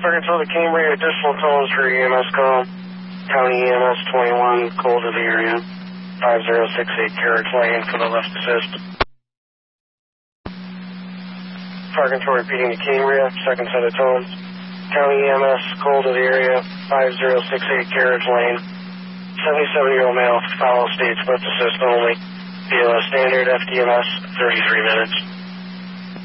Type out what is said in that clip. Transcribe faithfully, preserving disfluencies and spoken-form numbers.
Control to Cambria, additional tones for E M S call. County E M S twenty-one, cold to the area. five zero six eight Carriage Lane for the left assist. Fire Control repeating to Cambria, second set of tones. County E M S, cold to the area, five zero six eight Carriage Lane. seventy-seven-year-old male, follow stage lift assist only. B L S standard, F D M S, thirty-three minutes.